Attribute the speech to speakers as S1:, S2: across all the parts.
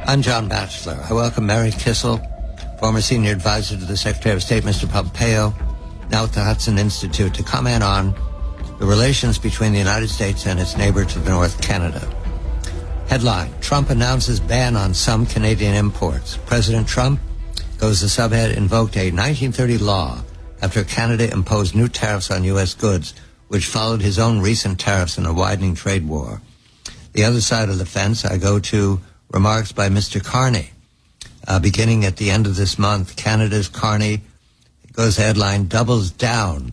S1: I'm John Batchelor. I welcome Mary Kissel, former senior advisor to the Secretary of State, Mr. Pompeo, now at the Hudson Institute, to comment on the relations between the United States and its neighbor to the north, Canada. Headline: Trump announces ban on some Canadian imports. President Trump, goes the subhead, invoked a 1930 law after Canada imposed new tariffs on U.S. goods, which followed his own recent tariffs in a widening trade war. The other side of the fence, I go to remarks by Mr. Carney. Beginning at the end of this month, Canada's Carney, goes headline, doubles down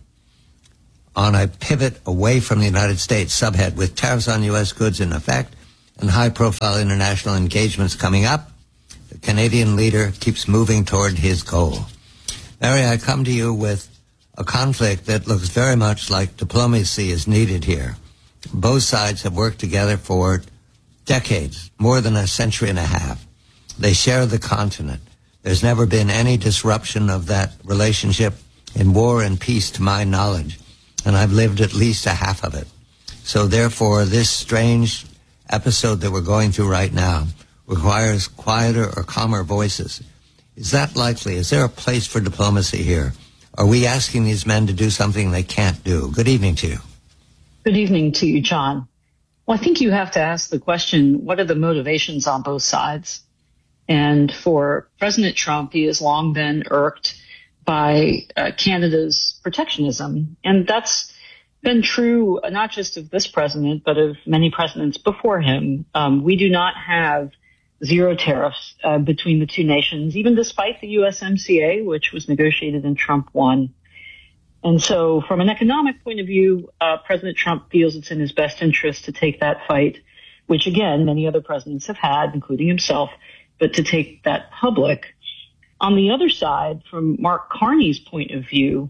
S1: on a pivot away from the United States. Subhead: with tariffs on U.S. goods in effect and high-profile international engagements coming up, the Canadian leader keeps moving toward his goal. Mary, I come to you with a conflict that looks very much like diplomacy is needed here. Both sides have worked together for decades, more than a century and a half. They share the continent. There's never been any disruption of that relationship in war and peace, to my knowledge, and I've lived at least a half of it. So therefore, this strange episode that we're going through right now requires quieter or calmer voices. Is that likely? Is there a place for diplomacy here? Are we asking these men to do something they can't do? Good evening to you.
S2: Good evening to you, John. Well, I think you have to ask the question, what are the motivations on both sides? And for President Trump, he has long been irked by Canada's protectionism. And that's been true not just of this president, but of many presidents before him. We do not have zero tariffs between the two nations, even despite the USMCA, which was negotiated and Trump won. And so from an economic point of view, President Trump feels it's in his best interest to take that fight, which, again, many other presidents have had, including himself, but to take that public. On the other side, from Mark Carney's point of view,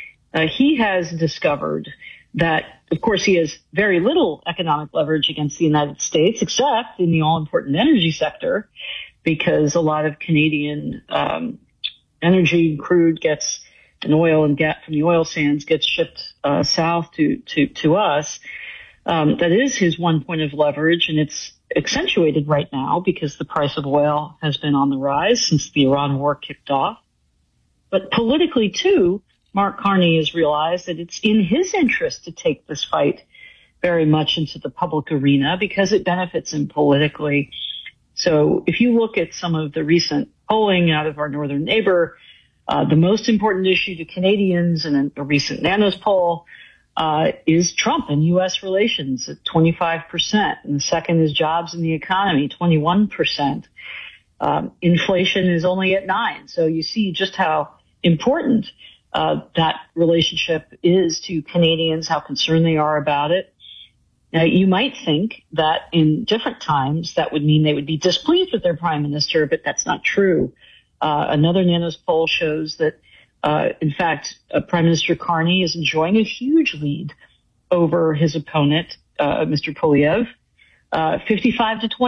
S2: he has discovered that, of course, he has very little economic leverage against the United States, except in the all-important energy sector, because a lot of Canadian energy, crude gets, and oil and gas from the oil sands gets shipped south to us. That is his one point of leverage, and it's accentuated right now because the price of oil has been on the rise since the Iran war kicked off. But politically, too, Mark Carney has realized that it's in his interest to take this fight very much into the public arena because it benefits him politically. So if you look at some of the recent polling out of our northern neighbor, the most important issue to Canadians in a recent Nanos poll is Trump and U.S. relations at 25%. And the second is jobs in the economy, 21%. Inflation is only at 9%. So you see just how important that relationship is to Canadians, how concerned they are about it. Now, you might think that in different times that would mean they would be displeased with their prime minister, but that's not true. Another Nanos poll shows that, in fact, Prime Minister Carney is enjoying a huge lead over his opponent, Mr. Poilievre, 55 to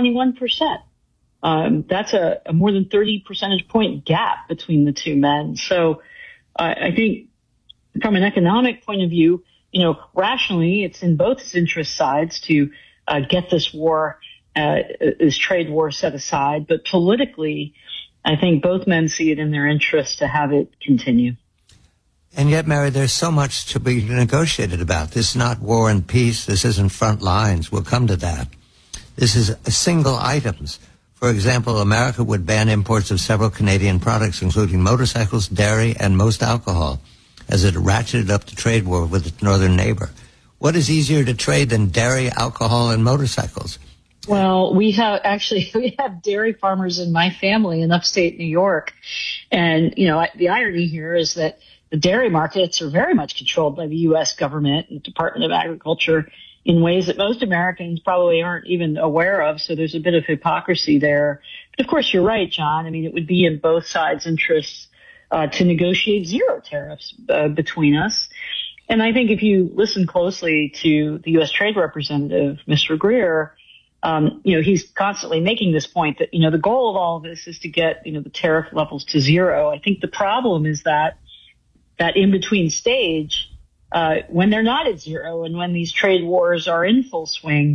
S2: 21%. That's a more than 30 percentage point gap between the two men. So I think from an economic point of view, rationally, it's in both interest sides to get this war, this trade war set aside. But politically, I think both men see it in their interest to have it continue.
S1: And yet, Mary, there's so much to be negotiated about. This is not war and peace. This isn't front lines. We'll come to that. This is single items. For example, America would ban imports of several Canadian products, including motorcycles, dairy, and most alcohol, as it ratcheted up the trade war with its northern neighbor. What is easier to trade than dairy, alcohol, and motorcycles?
S2: Well, we have dairy farmers in my family in upstate New York. And, the irony here is that the dairy markets are very much controlled by the U.S. government and the Department of Agriculture in ways that most Americans probably aren't even aware of. So there's a bit of hypocrisy there. But of course, you're right, John. I mean, it would be in both sides' interests to negotiate zero tariffs between us. And I think if you listen closely to the U.S. Trade Representative, Mr. Greer, he's constantly making this point that, the goal of all of this is to get, the tariff levels to zero. I think the problem is that in-between stage, when they're not at zero and when these trade wars are in full swing,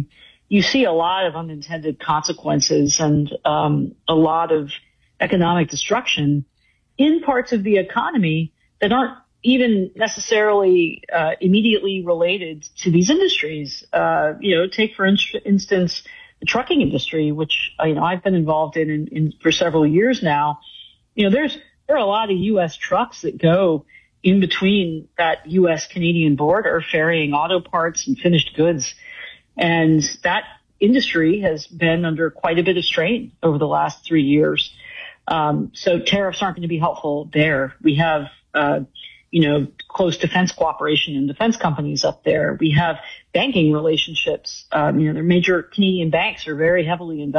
S2: you see a lot of unintended consequences and a lot of economic destruction in parts of the economy that aren't even necessarily immediately related to these industries. Take, for instance, the trucking industry, which I've been involved in for several years now. There are a lot of U.S. trucks that go in between that U.S.-Canadian border ferrying auto parts and finished goods. And that industry has been under quite a bit of strain over the last 3 years. So tariffs aren't going to be helpful there. We have, close defense cooperation and defense companies up there. We have banking relationships. Their major Canadian banks are very heavily invested